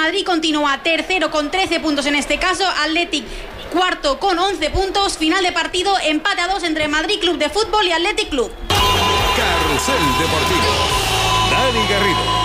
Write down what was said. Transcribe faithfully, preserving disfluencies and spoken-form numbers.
Madrid continúa tercero con trece puntos en este caso, Athletic cuarto con once puntos, final de partido, empate a dos entre Madrid Club de Fútbol y Athletic Club. Carrusel Deportivo. Dani Garrido.